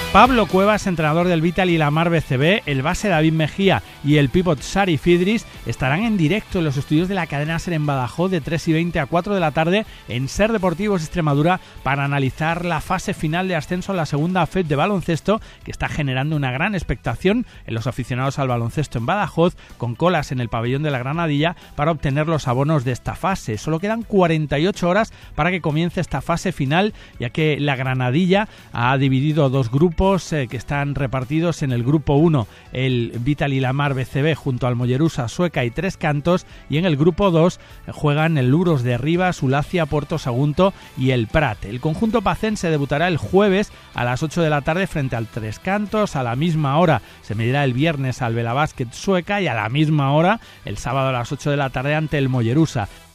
Pablo Cuevas, entrenador del Vital y Lamar BCB, el base David Mejía y el pívot Sari Fidris estarán en directo en los estudios de la cadena SER en Badajoz de 3:20 a 4 de la tarde en SER Deportivos Extremadura para analizar la fase final de ascenso a la segunda FED de baloncesto, que está generando una gran expectación en los aficionados al baloncesto en Badajoz, con colas en el pabellón de la Granadilla para obtener los abonos de esta fase. Solo quedan 48 horas para que comience esta fase final, ya que la Granadilla ha dividido dos grupos que están repartidos. En el grupo 1 el Vital y Lamar BCB junto al Mollerusa, Sueca y Tres Cantos, y en el grupo 2 juegan el Luros de Rivas, Ulacia, Puerto Sagunto y el Prat. El conjunto pacense debutará el jueves a las 8 de la tarde frente al Tres Cantos. A la misma hora se medirá el viernes al Vela Basket Sueca y a la misma hora el sábado a las 8 de la tarde ante el Mollerusa.